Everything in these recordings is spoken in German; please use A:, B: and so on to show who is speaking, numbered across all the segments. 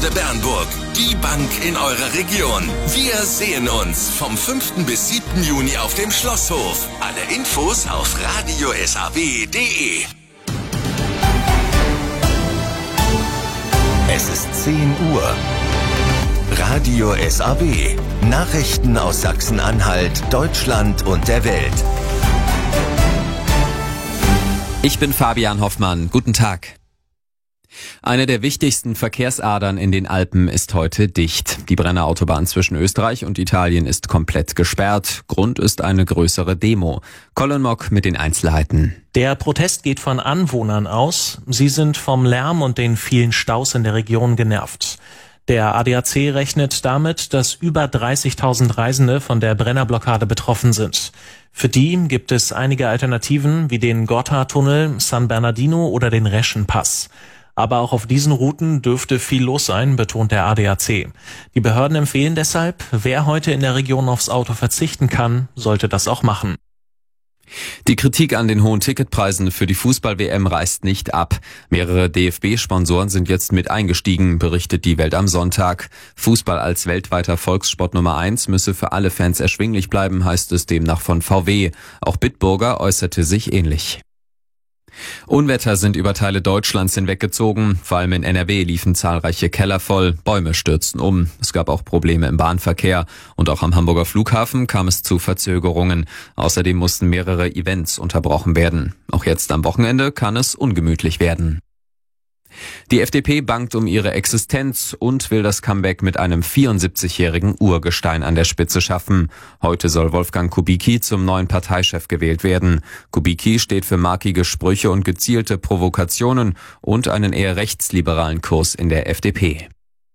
A: Sparkasse Bernburg, die Bank in eurer Region. Wir sehen uns vom 5. bis 7. Juni auf dem Schlosshof. Alle Infos auf radiosaw.de. Es ist 10 Uhr. Radio SAW. Nachrichten aus Sachsen-Anhalt, Deutschland und der Welt.
B: Ich bin Fabian Hoffmann. Guten Tag. Eine der wichtigsten Verkehrsadern in den Alpen ist heute dicht. Die Brennerautobahn zwischen Österreich und Italien ist komplett gesperrt. Grund ist eine größere Demo. Colin Mock mit den Einzelheiten.
C: Der Protest geht von Anwohnern aus. Sie sind vom Lärm und den vielen Staus in der Region genervt. Der ADAC rechnet damit, dass über 30.000 Reisende von der Brennerblockade betroffen sind. Für die gibt es einige Alternativen wie den Gotthardtunnel, San Bernardino oder den Reschenpass. Aber auch auf diesen Routen dürfte viel los sein, betont der ADAC. Die Behörden empfehlen deshalb, wer heute in der Region aufs Auto verzichten kann, sollte das auch machen.
B: Die Kritik an den hohen Ticketpreisen für die Fußball-WM reißt nicht ab. Mehrere DFB-Sponsoren sind jetzt mit eingestiegen, berichtet die Welt am Sonntag. Fußball als weltweiter Volkssport Nummer 1 müsse für alle Fans erschwinglich bleiben, heißt es demnach von VW. Auch Bitburger äußerte sich ähnlich. Unwetter sind über Teile Deutschlands hinweggezogen. Vor allem in NRW liefen zahlreiche Keller voll, Bäume stürzten um. Es gab auch Probleme im Bahnverkehr. Und auch am Hamburger Flughafen kam es zu Verzögerungen. Außerdem mussten mehrere Events unterbrochen werden. Auch jetzt am Wochenende kann es ungemütlich werden. Die FDP bangt um ihre Existenz und will das Comeback mit einem 74-jährigen Urgestein an der Spitze schaffen. Heute soll Wolfgang Kubicki zum neuen Parteichef gewählt werden. Kubicki steht für markige Sprüche und gezielte Provokationen und einen eher rechtsliberalen Kurs in der FDP.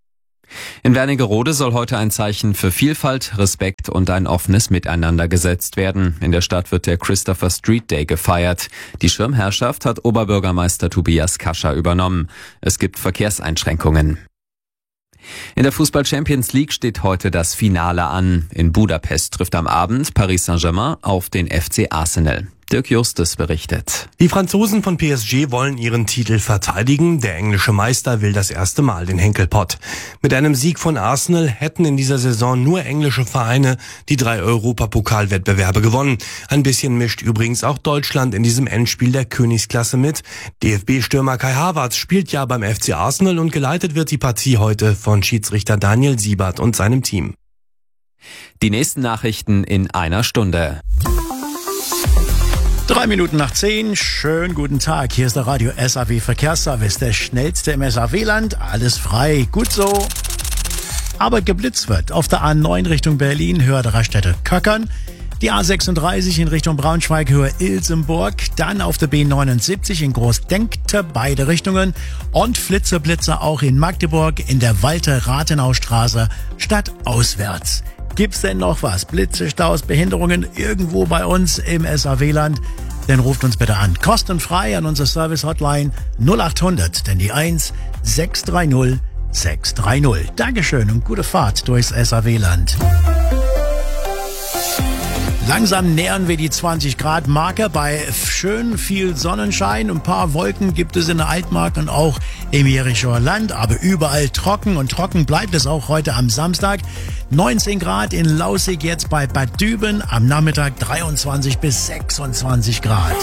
B: In Wernigerode soll heute ein Zeichen für Vielfalt, Respekt und ein offenes Miteinander gesetzt werden. In der Stadt wird der Christopher Street Day gefeiert. Die Schirmherrschaft hat Oberbürgermeister Tobias Kascher übernommen. Es gibt Verkehrseinschränkungen. In der Fußball-Champions League steht heute das Finale an. In Budapest trifft am Abend Paris Saint-Germain auf den FC Arsenal. Dirk Justus berichtet.
D: Die Franzosen von PSG wollen ihren Titel verteidigen. Der englische Meister will das erste Mal den Henkelpott. Mit einem Sieg von Arsenal hätten in dieser Saison nur englische Vereine die 3 Europapokalwettbewerbe gewonnen. Ein bisschen mischt übrigens auch Deutschland in diesem Endspiel der Königsklasse mit. DFB-Stürmer Kai Havertz spielt ja beim FC Arsenal und geleitet wird die Partie heute von Schiedsrichter Daniel Siebert und seinem Team.
B: Die nächsten Nachrichten in einer Stunde.
E: 3 Minuten nach 10, schönen guten Tag. Hier ist der Radio SAW Verkehrsservice, der schnellste im SAW-Land. Alles frei, gut so. Aber geblitzt wird auf der A9 Richtung Berlin, Höhe der Raststätte Köckern. Die A36 in Richtung Braunschweig, Höhe Ilsenburg. Dann auf der B79 in Großdenkte, beide Richtungen. Und Flitzer auch in Magdeburg in der Walter-Rathenau-Straße stadtauswärts. Gibt's denn noch was? Blitze, Staus, Behinderungen irgendwo bei uns im SAW-Land? Dann ruft uns bitte an. Kostenfrei an unsere Service-Hotline 0800, denn die 1 630 630. Dankeschön und gute Fahrt durchs SAW-Land. Langsam nähern wir die 20-Grad-Marke bei schön viel Sonnenschein. Ein paar Wolken gibt es in der Altmark und auch im Jerichoer Land, aber überall trocken und trocken bleibt es auch heute am Samstag. 19 Grad in Laussig, jetzt bei Bad Düben, am Nachmittag 23 bis 26 Grad.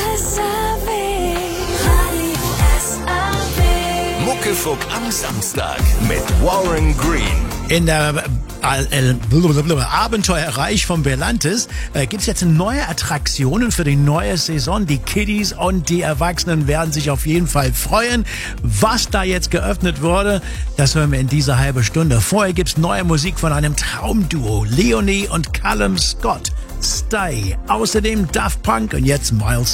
A: Muckefuck am Samstag mit Warren Green.
E: In der Abenteuerreich von Berlantes gibt es jetzt neue Attraktionen für die neue Saison. Die Kiddies und die Erwachsenen werden sich auf jeden Fall freuen. Was da jetzt geöffnet wurde, das hören wir in dieser halben Stunde. Vorher gibt's neue Musik von einem Traumduo, Leonie und Callum Scott. Stay. Außerdem Daft Punk und jetzt Miles